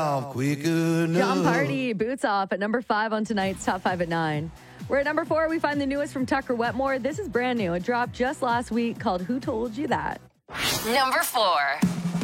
John Party, Boots Off at number 5 on tonight's Top 5 at 9. We're at number 4. We find the newest from Tucker Wetmore. This is brand new. It dropped just last week called Who Told You That? Number 4.